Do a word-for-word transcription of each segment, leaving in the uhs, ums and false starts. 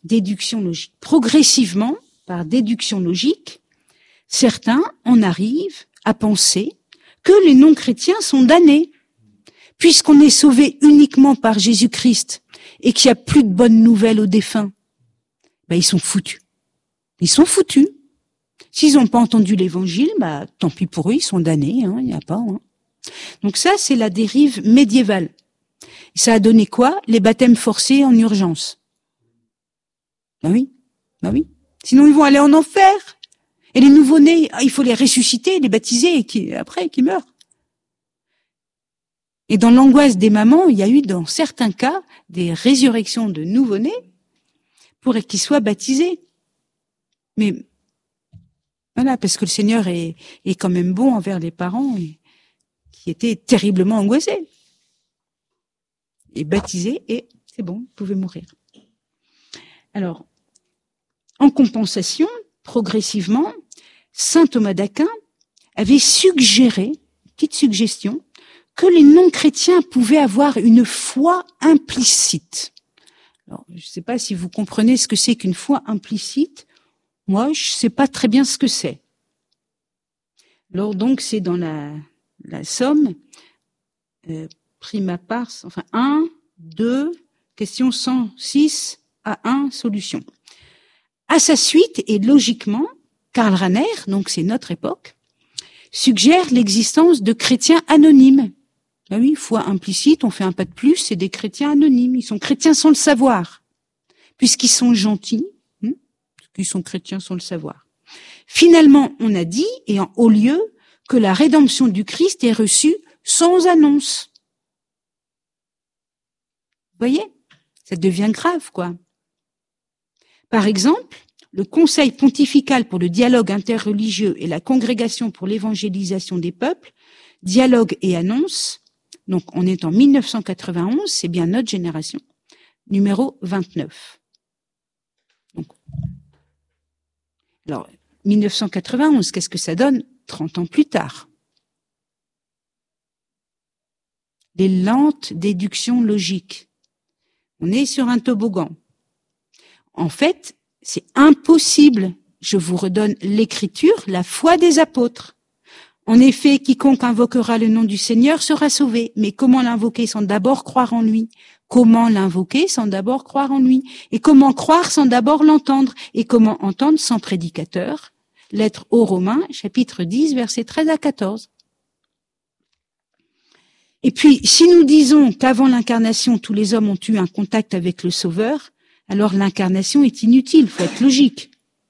déduction logique. Progressivement, par déduction logique, certains en arrivent à penser que les non-chrétiens sont damnés. Puisqu'on est sauvé uniquement par Jésus-Christ et qu'il n'y a plus de bonnes nouvelles aux défunts, ben ils sont foutus. Ils sont foutus. S'ils n'ont pas entendu l'évangile, bah tant pis pour eux, ils sont damnés, hein, il n'y a pas. Hein. Donc ça, c'est la dérive médiévale. Ça a donné quoi? Les baptêmes forcés en urgence. Ben oui, ben oui. Sinon, ils vont aller en enfer. Et les nouveau-nés, il faut les ressusciter, les baptiser, et qui, après, qu'ils meurent. Et dans l'angoisse des mamans, il y a eu, dans certains cas, des résurrections de nouveau-nés pour qu'ils soient baptisés. Mais voilà, parce que le Seigneur est, est quand même bon envers les parents et, qui étaient terriblement angoissés. Et baptisés, et c'est bon, vous pouvez mourir. Alors, en compensation, progressivement, saint Thomas d'Aquin avait suggéré, petite suggestion, que les non-chrétiens pouvaient avoir une foi implicite. Alors, je ne sais pas si vous comprenez ce que c'est qu'une foi implicite. Moi, je ne sais pas très bien ce que c'est. Alors donc, c'est dans la, la somme, euh, prima pars, enfin un, deux, question cent six à un, solution. À sa suite, et logiquement, Karl Rahner, donc c'est notre époque, suggère l'existence de chrétiens anonymes. Ben oui, foi implicite, on fait un pas de plus, c'est des chrétiens anonymes. Ils sont chrétiens sans le savoir, puisqu'ils sont gentils, hein, puisqu'ils sont chrétiens sans le savoir. Finalement, on a dit, et en haut lieu, que la rédemption du Christ est reçue sans annonce. Vous voyez, ça devient grave, quoi. Par exemple, le Conseil pontifical pour le dialogue interreligieux et la Congrégation pour l'évangélisation des peuples, dialogue et annonce, donc on est en mille neuf cent quatre-vingt-onze, c'est bien notre génération, numéro vingt-neuf. Donc, alors, mille neuf cent quatre-vingt-onze, qu'est-ce que ça donne trente ans plus tard? Les lentes déductions logiques. On est sur un toboggan. En fait, c'est impossible. Je vous redonne l'écriture, la foi des apôtres. En effet, quiconque invoquera le nom du Seigneur sera sauvé. Mais comment l'invoquer sans d'abord croire en lui? Comment l'invoquer sans d'abord croire en lui? Et comment croire sans d'abord l'entendre? Et comment entendre sans prédicateur? Lettre aux Romains, chapitre dix, versets treize à quatorze. Et puis, si nous disons qu'avant l'incarnation, tous les hommes ont eu un contact avec le Sauveur, alors l'incarnation est inutile, il faut être logique.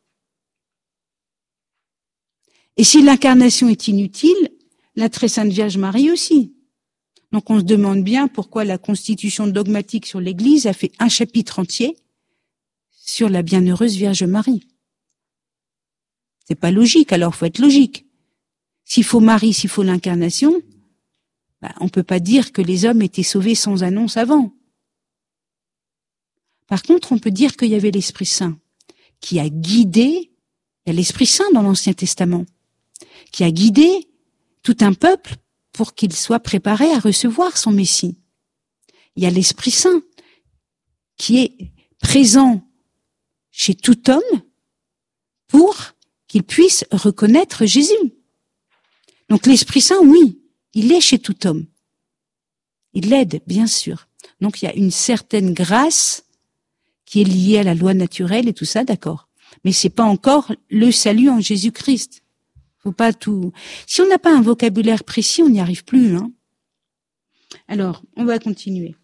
Et si l'incarnation est inutile, la très sainte Vierge Marie aussi. Donc on se demande bien pourquoi la constitution dogmatique sur l'Église a fait un chapitre entier sur la bienheureuse Vierge Marie. C'est pas logique, alors faut être logique. S'il faut Marie, s'il faut l'incarnation, ben, on peut pas dire que les hommes étaient sauvés sans annonce avant. Par contre, on peut dire qu'il y avait l'Esprit Saint qui a guidé, il y a l'Esprit Saint dans l'Ancien Testament, qui a guidé tout un peuple pour qu'il soit préparé à recevoir son Messie. Il y a l'Esprit Saint qui est présent chez tout homme pour qu'il puisse reconnaître Jésus. Donc l'Esprit Saint, oui, il est chez tout homme. Il l'aide, bien sûr. Donc il y a une certaine grâce qui est liée à la loi naturelle et tout ça, d'accord. Mais c'est pas encore le salut en Jésus-Christ. Faut pas tout. Si on n'a pas un vocabulaire précis, on n'y arrive plus, hein. Alors, on va continuer.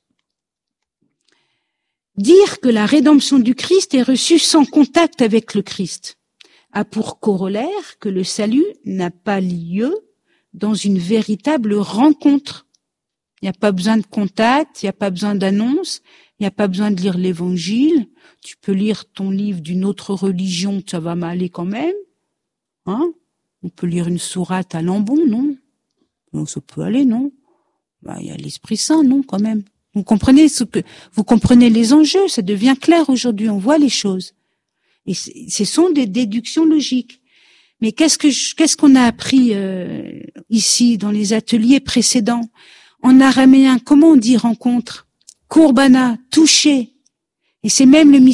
Dire que la rédemption du Christ est reçue sans contact avec le Christ a pour corollaire que le salut n'a pas lieu dans une véritable rencontre. Il n'y a pas besoin de contact, il n'y a pas besoin d'annonce, il n'y a pas besoin de lire l'évangile. Tu peux lire ton livre d'une autre religion, ça va m'aller quand même. Hein? On peut lire une sourate à Lambon, non? Donc ça peut aller, non? Bah, il y a l'Esprit Saint, non, quand même. Vous comprenez ce que, vous comprenez les enjeux, ça devient clair aujourd'hui, on voit les choses. Et ce sont des déductions logiques. Mais qu'est-ce que je, qu'est-ce qu'on a appris euh, ici dans les ateliers précédents? En araméen, comment on dit rencontre? Courbana, toucher. Et c'est même le